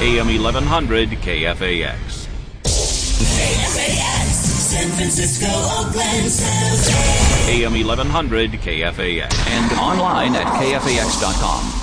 AM 1100 KFAX. KFAX, San Francisco, Oakland, San Jose. AM 1100 KFAX. And online at KFAX.com.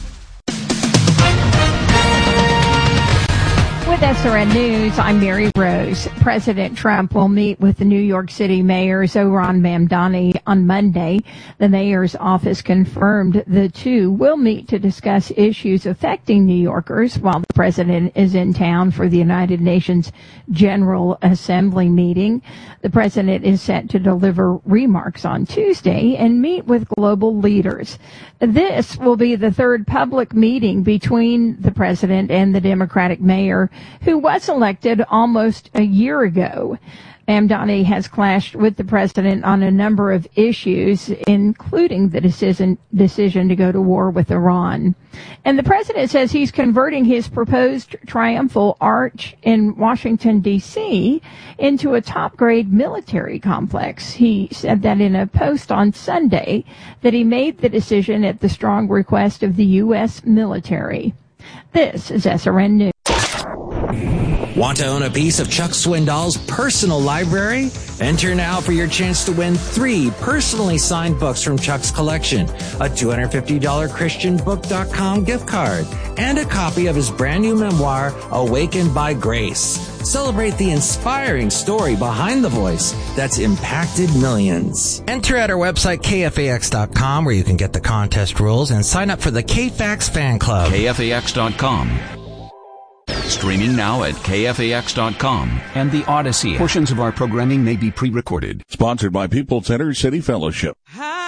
With SRN News, I'm Mary Rose. President Trump will meet with the New York City Mayor Zohran Mamdani on Monday. The mayor's office confirmed the two will meet to discuss issues affecting New Yorkers while the president is in town for the United Nations General Assembly meeting. The president is set to deliver remarks on Tuesday and meet with global leaders. This will be the third public meeting between the president and the Democratic mayor, who was elected almost a year ago. Mamdani has clashed with the president on a number of issues, including the decision to go to war with Iran. And the president says he's converting his proposed triumphal arch in Washington, D.C. into a top-grade military complex. He said that in a post on Sunday, that he made the decision at the strong request of the U.S. military. This is SRN News. Want to own a piece of Chuck Swindoll's personal library? Enter now for your chance to win 3 personally signed books from Chuck's collection, a $250 ChristianBook.com gift card, and a copy of his brand new memoir, Awakened by Grace. Celebrate the inspiring story behind the voice that's impacted millions. Enter at our website, KFAX.com, where you can get the contest rules and sign up for the KFAX fan club. KFAX.com. Streaming now at KFAX.com and the Odyssey. Portions of our programming may be pre-recorded. Sponsored by People Center City Fellowship.